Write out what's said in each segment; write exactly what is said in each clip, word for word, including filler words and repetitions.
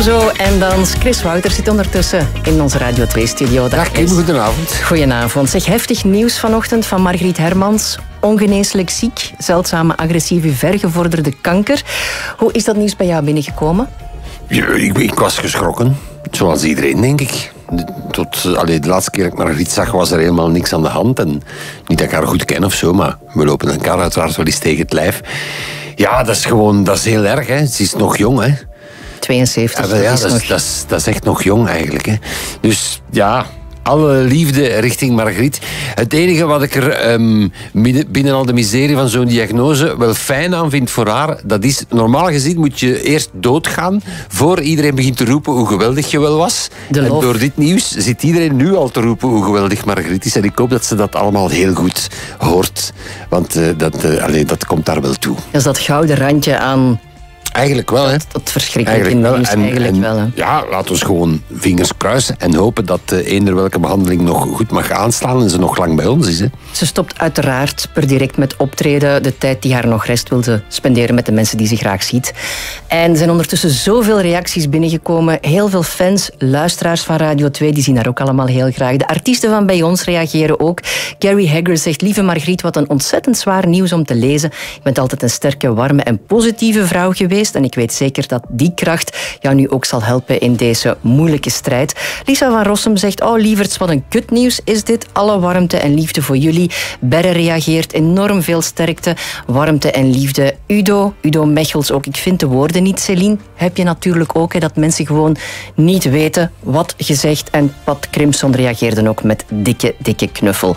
Clouseau en dan Chris Wouters zit ondertussen in onze Radio twee-studio. Dag Kim, goedenavond. Goedenavond. Zeg, heftig nieuws vanochtend van Margriet Hermans. Ongeneeslijk ziek, zeldzame agressieve vergevorderde kanker. Hoe is dat nieuws bij jou binnengekomen? Ja, ik, ik was geschrokken, zoals iedereen, denk ik. Tot, allee, de laatste keer dat ik Margriet zag, was er helemaal niks aan de hand. En niet dat ik haar goed ken of zo, maar we lopen elkaar uiteraard wel eens tegen het lijf. Ja, dat is gewoon, dat is heel erg, hè. Ze is nog jong, hè. tweeënzeventig, ja, ja, dat, is dat, nog... is, dat, is, dat is echt nog jong, eigenlijk, hè. Dus, ja... Alle liefde richting Margriet. Het enige wat ik er um, binnen al de miserie van zo'n diagnose wel fijn aan vind voor haar, dat is, normaal gezien moet je eerst doodgaan voor iedereen begint te roepen hoe geweldig je wel was. En door dit nieuws zit iedereen nu al te roepen hoe geweldig Margriet is. En ik hoop dat ze dat allemaal heel goed hoort. Want uh, dat, uh, allee, dat komt daar wel toe. Dat is dat gouden randje aan... Eigenlijk wel, hè. Dat, dat verschrikkelijke eigenlijk nieuws, en, eigenlijk en, wel, hè. Ja, laten we gewoon vingers kruisen en hopen dat uh, eender welke behandeling nog goed mag aanslaan en ze nog lang bij ons is, hè. Ze stopt uiteraard per direct met optreden. De tijd die haar nog rest wilde spenderen met de mensen die ze graag ziet. En er zijn ondertussen zoveel reacties binnengekomen. Heel veel fans, luisteraars van Radio twee, die zien haar ook allemaal heel graag. De artiesten van bij ons reageren ook. Gary Hagger zegt, lieve Margriet, wat een ontzettend zwaar nieuws om te lezen. Je bent altijd een sterke, warme en positieve vrouw geweest. En ik weet zeker dat die kracht jou nu ook zal helpen in deze moeilijke strijd. Lisa van Rossum zegt, oh lieverds, wat een kutnieuws is dit. Alle warmte en liefde voor jullie. Berre reageert, enorm veel sterkte, warmte en liefde. Udo, Udo Mechels ook. Ik vind de woorden niet, Céline. Heb je natuurlijk ook, hè, dat mensen gewoon niet weten wat gezegd. En Pat Crimson reageerde ook met dikke, dikke knuffel.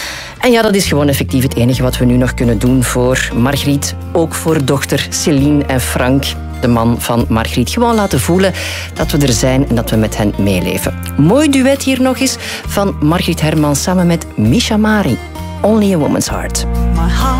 En ja, dat is gewoon effectief het enige wat we nu nog kunnen doen voor Margriet. Ook voor dochter Céline en Frank, de man van Margriet. Gewoon laten voelen dat we er zijn en dat we met hen meeleven. Mooi duet hier nog eens van Margriet Hermans samen met Misha Mari. Only a Woman's Heart.